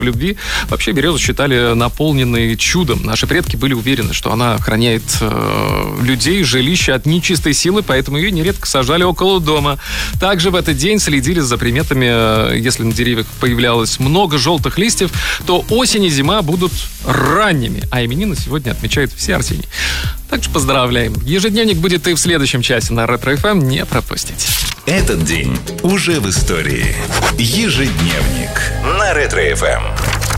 любви. Вообще березу считали наполненной чудом. Наши предки были уверены, что она охраняет людей, жилища от нечистой силы, поэтому ее нередко сажали около дома. Также в этот день следили за приметами. Если на деревьях появлялось много желтых листьев, то осень и зима будут ранними. А именины сегодня отмечают все Арсений. Так что поздравляем. Ежедневник будет и в следующем часе на Ретро-ФМ. Не пропустите. Этот день уже в истории. Ежедневник на Ретро-ФМ.